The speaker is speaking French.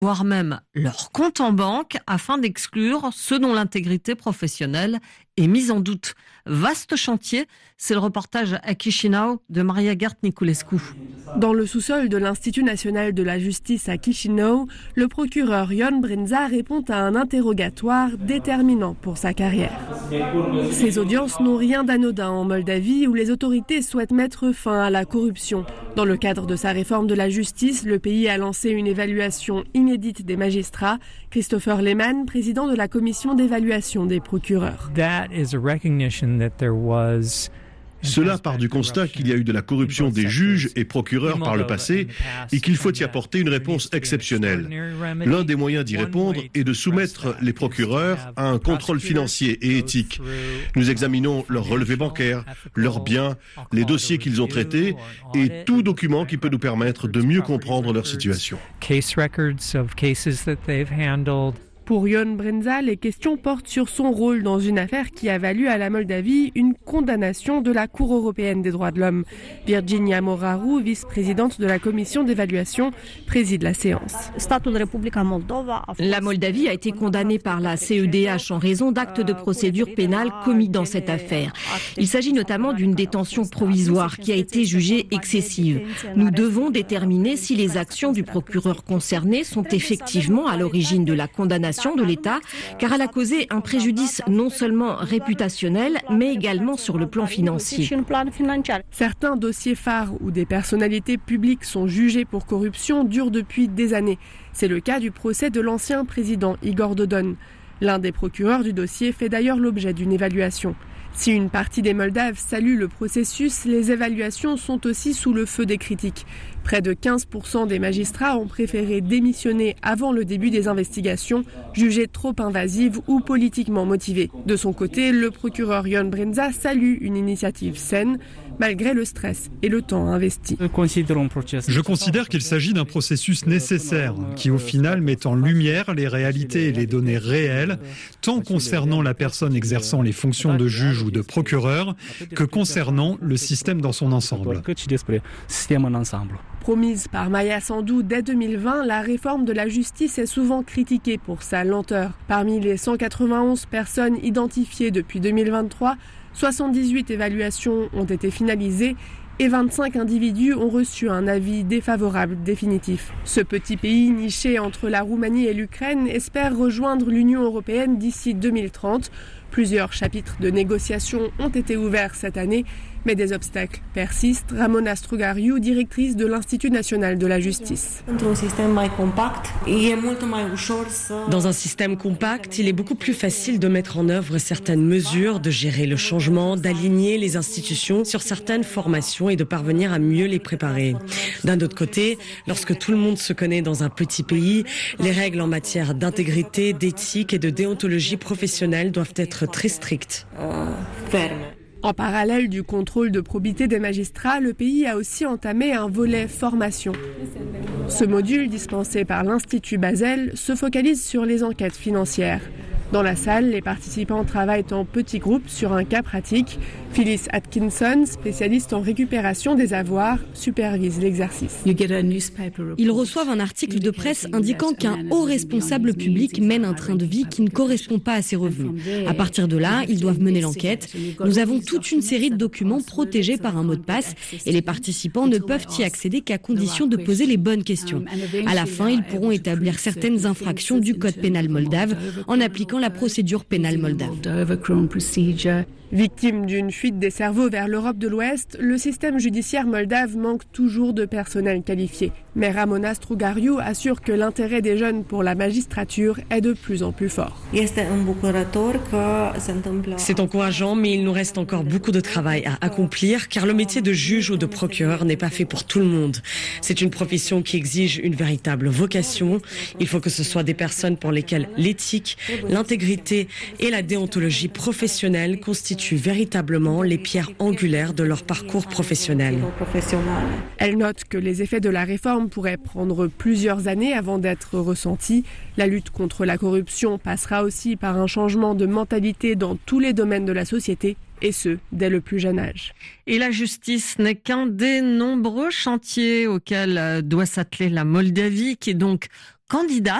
voire même leur compte en banque, afin d'exclure ceux dont l'intégrité professionnelle est mise en doute. Vaste chantier, c'est le reportage à Chișinău de Maria Gert Niculescu. Dans le sous-sol de l'Institut national de la justice à Chișinău, le procureur Ion Brânză répond à un interrogatoire déterminant pour sa carrière. Ces audiences n'ont rien d'anodin en Moldavie, où les autorités souhaitent mettre fin à la corruption. Dans le cadre de sa réforme de la justice, le pays a lancé une évaluation inédite des magistrats. Christopher Lehmann, président de la commission d'évaluation des procureurs. Cela part du constat qu'il y a eu de la corruption des juges et procureurs par le passé et qu'il faut y apporter une réponse exceptionnelle. L'un des moyens d'y répondre est de soumettre les procureurs à un contrôle financier et éthique. Nous examinons leurs relevés bancaires, leurs biens, les dossiers qu'ils ont traités et tout document qui peut nous permettre de mieux comprendre leur situation. Pour Ion Brânză, les questions portent sur son rôle dans une affaire qui a valu à la Moldavie une condamnation de la Cour européenne des droits de l'homme. Virginia Moraru, vice-présidente de la commission d'évaluation, préside la séance. La Moldavie a été condamnée par la CEDH en raison d'actes de procédure pénale commis dans cette affaire. Il s'agit notamment d'une détention provisoire qui a été jugée excessive. Nous devons déterminer si les actions du procureur concerné sont effectivement à l'origine de la condamnation de l'État, car elle a causé un préjudice non seulement réputationnel, mais également sur le plan financier. Certains dossiers phares où des personnalités publiques sont jugées pour corruption durent depuis des années. C'est le cas du procès de l'ancien président Igor Dodon. L'un des procureurs du dossier fait d'ailleurs l'objet d'une évaluation. Si une partie des Moldaves salue le processus, les évaluations sont aussi sous le feu des critiques. Près de 15% des magistrats ont préféré démissionner avant le début des investigations, jugées trop invasives ou politiquement motivées. De son côté, le procureur Ion Brânză salue une initiative saine, malgré le stress et le temps investi. Je considère qu'il s'agit d'un processus nécessaire, qui au final met en lumière les réalités et les données réelles, tant concernant la personne exerçant les fonctions de juge ou de procureur, que concernant le système dans son ensemble. Promise par Maia Sandu dès 2020, la réforme de la justice est souvent critiquée pour sa lenteur. Parmi les 191 personnes identifiées depuis 2023, 78 évaluations ont été finalisées et 25 individus ont reçu un avis défavorable définitif. Ce petit pays niché entre la Roumanie et l'Ukraine espère rejoindre l'Union européenne d'ici 2030. Plusieurs chapitres de négociations ont été ouverts cette année, mais des obstacles persistent. Ramona Strugariu, directrice de l'Institut national de la justice. Dans un système compact, il est beaucoup plus facile de mettre en œuvre certaines mesures, de gérer le changement, d'aligner les institutions sur certaines formations et de parvenir à mieux les préparer. D'un autre côté, lorsque tout le monde se connaît dans un petit pays, les règles en matière d'intégrité, d'éthique et de déontologie professionnelle doivent être très strictes. En parallèle du contrôle de probité des magistrats, le pays a aussi entamé un volet formation. Ce module, dispensé par l'Institut Basel, se focalise sur les enquêtes financières. Dans la salle, les participants travaillent en petits groupes sur un cas pratique. Phyllis Atkinson, spécialiste en récupération des avoirs, supervise l'exercice. Ils reçoivent un article de presse indiquant qu'un haut responsable public mène un train de vie qui ne correspond pas à ses revenus. À partir de là, ils doivent mener l'enquête. Nous avons toute une série de documents protégés par un mot de passe et les participants ne peuvent y accéder qu'à condition de poser les bonnes questions. À la fin, ils pourront établir certaines infractions du code pénal moldave en appliquant la procédure pénale moldave. Victime d'une fuite des cerveaux vers l'Europe de l'Ouest, le système judiciaire moldave manque toujours de personnel qualifié. Mais Ramona Strugariu assure que l'intérêt des jeunes pour la magistrature est de plus en plus fort. C'est encourageant, mais il nous reste encore beaucoup de travail à accomplir, car le métier de juge ou de procureur n'est pas fait pour tout le monde. C'est une profession qui exige une véritable vocation. Il faut que ce soit des personnes pour lesquelles l'éthique, l'intégrité et la déontologie professionnelle constituent véritablement les pierres angulaires de leur parcours professionnel. Elle note que les effets de la réforme pourraient prendre plusieurs années avant d'être ressentis. La lutte contre la corruption passera aussi par un changement de mentalité dans tous les domaines de la société, et ce, dès le plus jeune âge. Et la justice n'est qu'un des nombreux chantiers auxquels doit s'atteler la Moldavie, qui est donc candidat